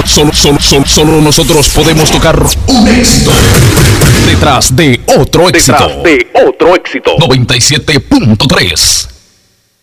Solo nosotros podemos tocar un éxito detrás de otro éxito. 97.3